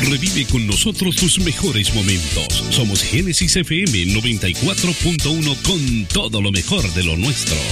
Revive con nosotros tus mejores momentos. Somos Génesis FM 94.1 con todo lo mejor de lo nuestro.